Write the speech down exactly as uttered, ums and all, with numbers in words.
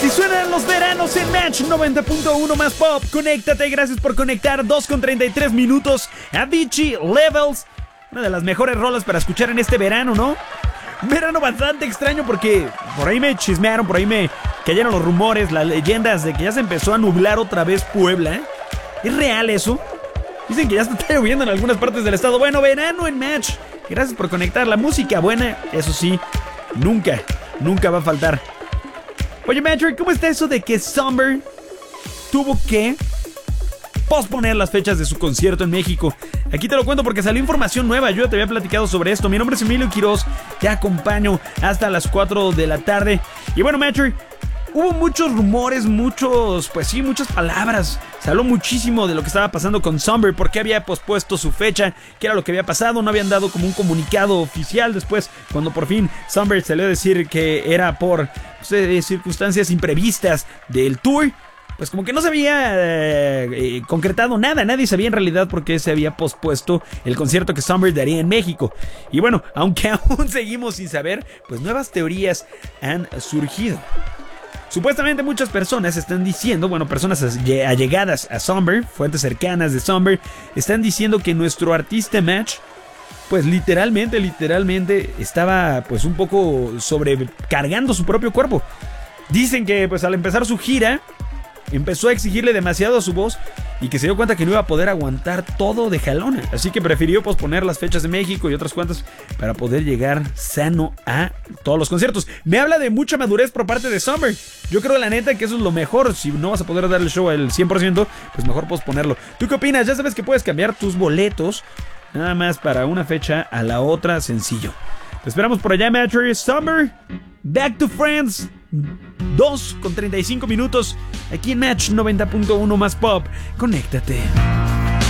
Así suenan los veranos en Match noventa punto uno más Pop. Conéctate, gracias por conectar. Dos con treinta y tres minutos. Avicii, Levels. Una de las mejores rolas para escuchar en este verano, ¿no? Un verano bastante extraño porque por ahí me chismearon, por ahí me cayeron los rumores, las leyendas de que ya se empezó a nublar otra vez Puebla, ¿eh? ¿Es real eso? Dicen que ya está lloviendo en algunas partes del estado. Bueno, verano en Match. Gracias por conectar. La música buena, eso sí, nunca, nunca va a faltar. Oye, Matcher, ¿cómo está eso de que Summer tuvo que posponer las fechas de su concierto en México? Aquí te lo cuento porque salió información nueva. Yo ya te había platicado sobre esto. Mi nombre es Emilio Quiroz. Te acompaño hasta las cuatro de la tarde. Y bueno, Matcher, hubo muchos rumores, muchos, pues sí, muchas palabras. Se habló muchísimo de lo que estaba pasando con Summer, por qué había pospuesto su fecha, qué era lo que había pasado. No habían dado como un comunicado oficial. Después, cuando por fin Summer salió a decir que era por pues, circunstancias imprevistas del tour, pues como que no se había eh, eh, concretado nada. Nadie sabía en realidad por qué se había pospuesto el concierto que Summer daría en México. Y bueno, aunque aún seguimos sin saber, pues nuevas teorías han surgido. Supuestamente muchas personas están diciendo, bueno, personas allegadas a Summer, fuentes cercanas de Summer, están diciendo que nuestro artista Match, pues literalmente, literalmente estaba pues un poco sobrecargando su propio cuerpo. Dicen que pues al empezar su gira empezó a exigirle demasiado a su voz y que se dio cuenta que no iba a poder aguantar todo de jalón. Así que prefirió posponer las fechas de México y otras cuantas para poder llegar sano a todos los conciertos. Me habla de mucha madurez por parte de Summer. Yo creo la neta que eso es lo mejor. Si no vas a poder dar el show al cien por ciento, pues mejor posponerlo. ¿Tú qué opinas? Ya sabes que puedes cambiar tus boletos nada más para una fecha a la otra, sencillo. Te esperamos por allá, Matcher. Summer, Back to Friends. dos con treinta y cinco minutos aquí en Match noventa punto uno más Pop. Conéctate.